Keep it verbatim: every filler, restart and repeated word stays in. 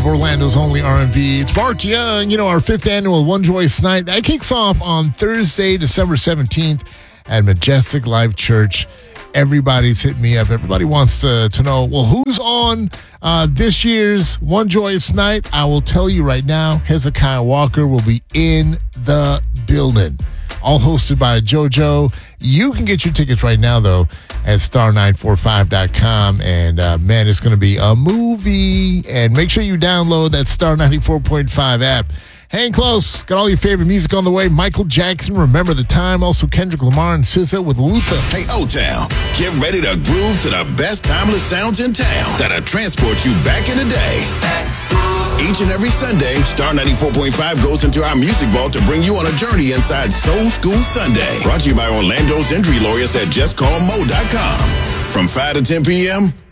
Orlando's only R and B. It's Mark Young, you know, our fifth annual One Joyous Night. That kicks off on Thursday, December seventeenth at Majestic Life Church. Everybody's hitting me up. Everybody wants to, to know, well, who's on uh, this year's One Joyous Night? I will tell you right now, Hezekiah Walker will be in the building. All hosted by JoJo. You can get your tickets right now, though, at star nine four five dot com. And, uh, man, it's going to be a movie. And make sure you download that Star ninety-four point five app. Hang close. Got all your favorite music on the way. Michael Jackson, Remember the Time. Also Kendrick Lamar and S Z A with Luther. Hey, O-Town, get ready to groove to the best timeless sounds in town that'll transport you back in the day. Each and every Sunday, Star ninety-four point five goes into our music vault to bring you on a journey inside Soul School Sunday. Brought to you by Orlando's injury lawyers at just call mo dot com. From five to ten p.m.,